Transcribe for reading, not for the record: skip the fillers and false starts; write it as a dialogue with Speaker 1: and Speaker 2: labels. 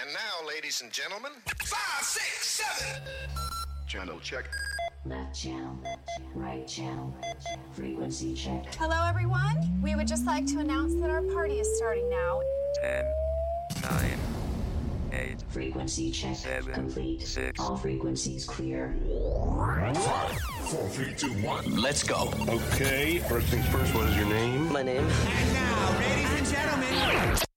Speaker 1: And now, ladies and gentlemen, 5, 6, 7. Channel check.
Speaker 2: Left channel, right channel, frequency check.
Speaker 3: Hello, everyone. We would just like to announce that our party is starting now.
Speaker 4: 10, 9, 8,
Speaker 2: Frequency check
Speaker 4: 7,
Speaker 2: complete.
Speaker 4: 6.
Speaker 2: All frequencies clear.
Speaker 5: 5, 4, 3, 2, 1.
Speaker 6: Let's go.
Speaker 5: Okay, first things first, what is your name?
Speaker 6: My name?
Speaker 7: And now, ladies and gentlemen,